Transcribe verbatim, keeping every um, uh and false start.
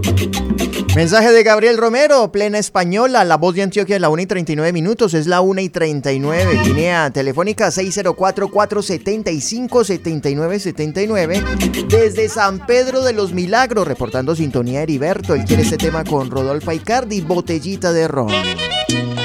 Mensaje de Gabriel Romero, Plena Española, La Voz de Antioquia, la una y treinta y nueve minutos, es la una y treinta y nueve. Línea telefónica seis cero cuatro, cuatro siete cinco, siete nueve siete nueve. Desde San Pedro de los Milagros, reportando sintonía Heriberto. Él quiere este tema con Rodolfo Aicardi, Botellita de Ron.